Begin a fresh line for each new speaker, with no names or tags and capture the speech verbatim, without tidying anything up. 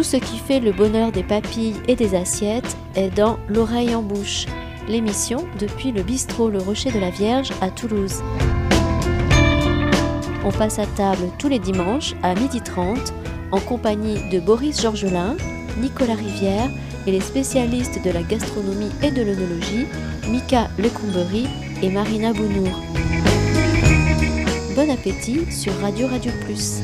ce qui fait le bonheur des papilles et des assiettes est dans L'Oreille en bouche, l'émission depuis le bistrot Le Rocher de la Vierge à Toulouse. On passe à table tous les dimanches à midi trente en compagnie de Boris Georgelin, Nicolas Rivière et les spécialistes de la gastronomie et de l'œnologie, Mika Lecombery et Marina Bounour. Bon appétit sur Radio Radio Plus.